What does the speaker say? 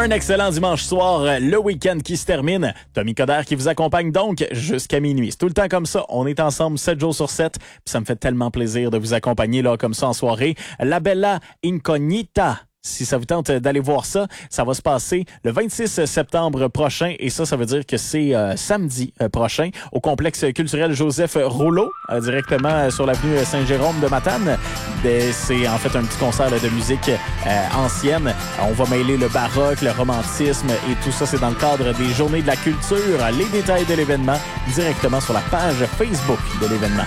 Un excellent dimanche soir, le week-end qui se termine. Tommy Coderre qui vous accompagne donc jusqu'à minuit. C'est tout le temps comme ça. On est ensemble 7 jours sur 7. Puis ça me fait tellement plaisir de vous accompagner là comme ça en soirée. La Bella Incognita. Si ça vous tente d'aller voir ça, ça va se passer le 26 septembre prochain et ça veut dire que c'est samedi prochain au complexe culturel Joseph Rouleau, directement sur l'avenue Saint-Jérôme de Matane. C'est en fait un petit concert de musique ancienne. On va mêler le baroque, le romantisme et tout ça, c'est dans le cadre des Journées de la culture. Les détails de l'événement directement sur la page Facebook de l'événement.